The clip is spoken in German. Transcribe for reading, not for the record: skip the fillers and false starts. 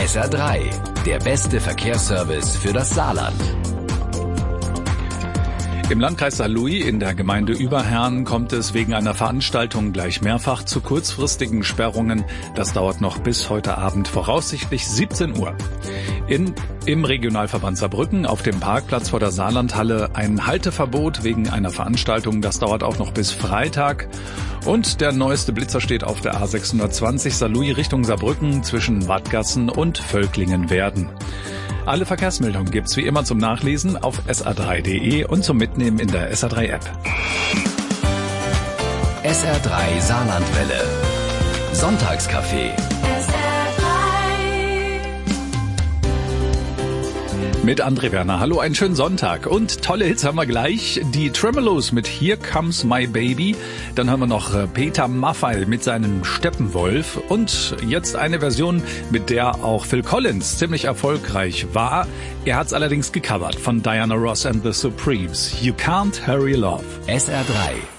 SR3, der beste Verkehrsservice für das Saarland. Im Landkreis Saarlouis in der Gemeinde Überherrn kommt es wegen einer Veranstaltung gleich mehrfach zu kurzfristigen Sperrungen. Das dauert noch bis heute Abend, voraussichtlich 17 Uhr. Im Regionalverband Saarbrücken auf dem Parkplatz vor der Saarlandhalle ein Halteverbot wegen einer Veranstaltung. Das dauert auch noch bis Freitag. Und der neueste Blitzer steht auf der A620 Saarlouis Richtung Saarbrücken zwischen Wadgassen und Völklingen-Werden. Alle Verkehrsmeldungen gibt's wie immer zum Nachlesen auf sr3.de und zum Mitnehmen in der SR3-App. SR3 Saarlandwelle. Sonntagscafé. Mit André Werner. Hallo, einen schönen Sonntag. Und tolle Hits haben wir gleich. Die Tremolos mit Here Comes My Baby. Dann haben wir noch Peter Maffay mit seinem Steppenwolf. Und jetzt eine Version, mit der auch Phil Collins ziemlich erfolgreich war. Er hat's allerdings gecovert von Diana Ross and the Supremes. You Can't Hurry Love. SR3.